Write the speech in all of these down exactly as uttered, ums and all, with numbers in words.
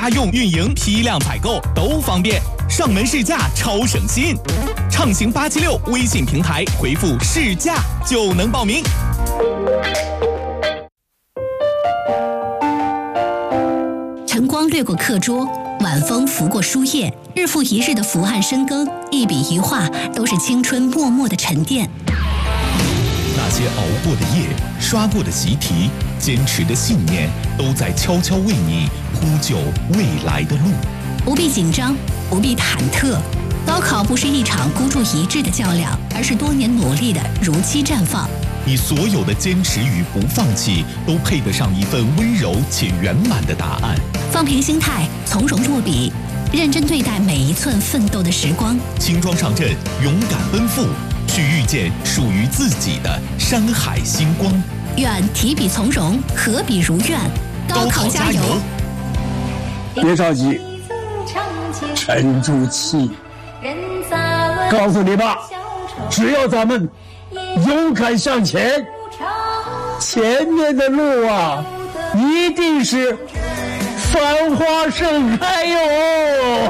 家用、运营、批量采购都方便，上门试驾超省心。畅行八七六微信平台回复试驾就能报名。 晨光掠过课桌，晚风拂过书页，日复一日的伏案深耕，一笔一画都是青春默默的沉淀。 那些熬过的夜，刷过的习题，坚持的信念，都在悄悄为你铺就未来的路。 不必紧张，不必忐忑，高考不是一场孤注一掷的较量，而是多年努力的如期绽放。 你所有的坚持与不放弃，都配得上一份温柔且圆满的答案。 放平心态，从容落笔，认真对待每一寸奋斗的时光。 轻装上阵，勇敢奔赴，去遇见属于自己的山海星光。 愿提笔从容，合笔如愿。高考加油！ 别着急，沉住气。告诉你吧，只要咱们勇敢向前，前面的路啊，一定是繁花盛开哟！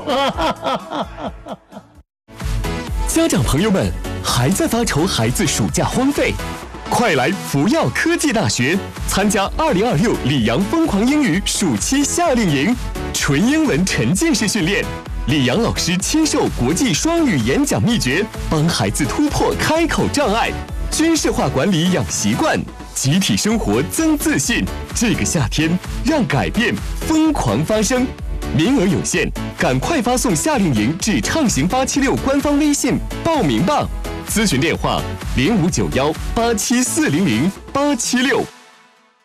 家长朋友们，还在发愁孩子暑假荒废？快来福耀科技大学参加二零二六里昂疯狂英语暑期夏令营，纯英文沉浸式训练。李阳老师亲授国际双语演讲秘诀，帮孩子突破开口障碍，军事化管理养习惯，集体生活增自信。这个夏天，让改变疯狂发生。名额有限，赶快发送夏令营至畅行八七六官方微信报名吧。咨询电话：零五九幺八七四零零八七六。